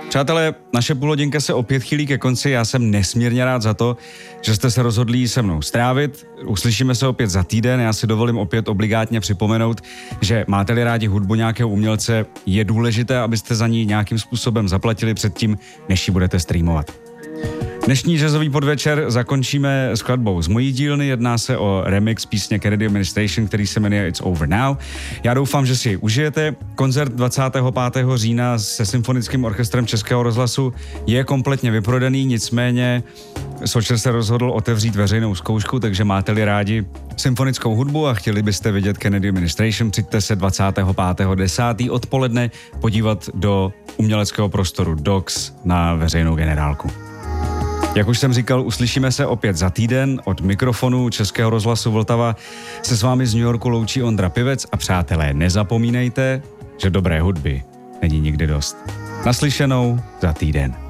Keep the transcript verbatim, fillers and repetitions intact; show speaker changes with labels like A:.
A: Přátelé, naše půlhodinka se opět chýlí ke konci, já jsem nesmírně rád za to, že jste se rozhodli ji se mnou strávit. Uslyšíme se opět za týden, já si dovolím opět obligátně připomenout, že máte-li rádi hudbu nějakého umělce, je důležité, abyste za ní nějakým způsobem zaplatili předtím, než ji budete streamovat. Dnešní jazzový podvečer zakončíme skladbou z mojí dílny, jedná se o remix písně Kennedy Administration, který se jmenuje It's Over Now. Já doufám, že si ji užijete. Koncert dvacátého pátého října se Symfonickým orchestrem Českého rozhlasu je kompletně vyprodaný, nicméně Sočer se rozhodl otevřít veřejnou zkoušku, takže máte-li rádi symfonickou hudbu a chtěli byste vidět Kennedy Administration, přijďte se dvacátého pátého desátého odpoledne podívat do uměleckého prostoru Docs na veřejnou generálku. Jak už jsem říkal, uslyšíme se opět za týden. Od mikrofonu Českého rozhlasu Vltava se s vámi z New Yorku loučí Ondra Pivec a přátelé, nezapomínejte, že dobré hudby není nikdy dost. Naslyšenou za týden.